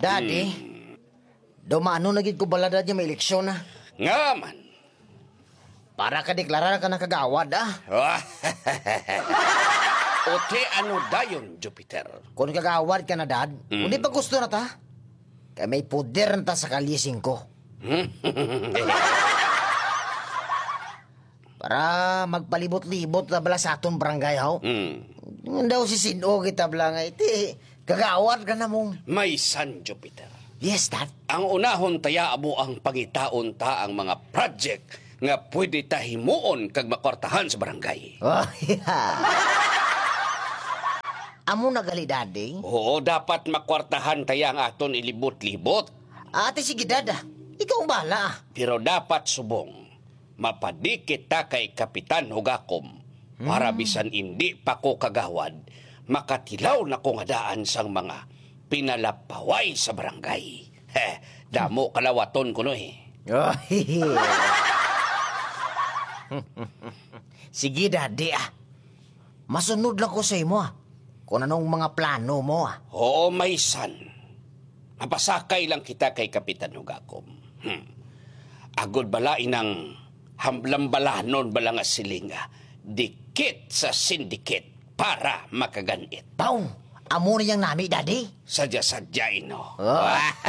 Daddy, dumano na gid ko balada niya may eleksyon na. Nga man. Para ka deklarara ka na kagawad, Ote ano dayon, Jupiter? Kung kagawad ka na, Dad, kung di pa gusto na ta, kaya may puder na ta sa kalising ko. Para magpalibot-libot na bala sa atong barangay, ho. Ngayon daw si Sino kita bala nga, iti, kagawad ka na mong. May san, Jupiter. Yes, Dad. Ang unahon taya amo ang pangitaon ta ang mga project nga pwede ta himuon kag makwartahan sa barangay. Oh, yeah. Amo nagali, Daddy. Oo, dapat makwartahan taya ang aton ilibot-libot. Ate, sige, Dad. Ikaw ang bahala. Pero dapat subong, mapadikit ta kay Kapitan Hugakom para bisan hindi pa ko kagawad, makatilaw na ko nga daan sang mga pinalapaway sa barangay. Damo kalawaton ko no Oh, sige, Daddy, masunod lang ko sa imo, kung anong mga plano mo, Oo, may san. Mapasakay lang kita kay Kapitan Hugakom. Agod bala inang hamblang-balanon bala nga silinga, dikit sa syndicate para makaganit. Paong, amo na yung nami, Daddy. Sadya-sadya ino. Oh.